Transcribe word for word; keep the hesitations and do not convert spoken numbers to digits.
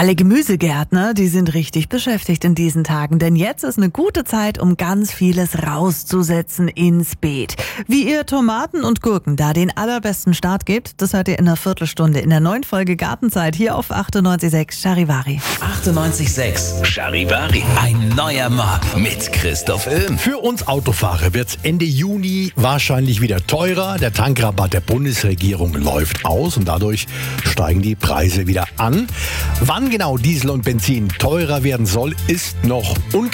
Alle Gemüsegärtner, die sind richtig beschäftigt in diesen Tagen, denn jetzt ist eine gute Zeit, um ganz vieles rauszusetzen ins Beet. Wie ihr Tomaten und Gurken da den allerbesten Start gebt, das hört ihr in einer Viertelstunde in der neuen Folge Gartenzeit hier auf achtundneunzig Komma sechs Charivari. achtundneunzig Komma sechs Charivari. Ein neuer Markt mit Christoph Öhm. Für uns Autofahrer wird es Ende Juni wahrscheinlich wieder teurer. Der Tankrabatt der Bundesregierung läuft aus und dadurch steigen die Preise wieder an. Wann genau Diesel und Benzin teurer werden soll, ist noch unklar.